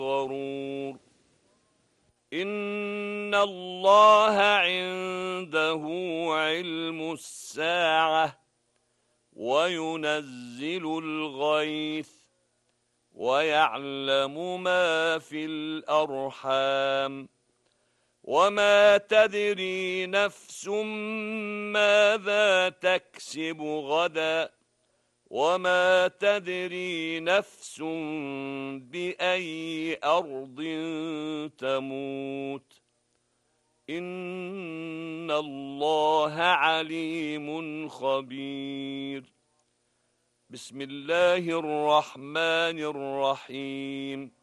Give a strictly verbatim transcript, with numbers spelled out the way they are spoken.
غرور إن الله عنده علم الساعة وينزل الغيث ويعلم ما في الأرحام وما تدري نفس ماذا تكسب غدا وما تدري نفس بأي أرض تموت إن الله عليم خبير. بسم الله الرحمن الرحيم.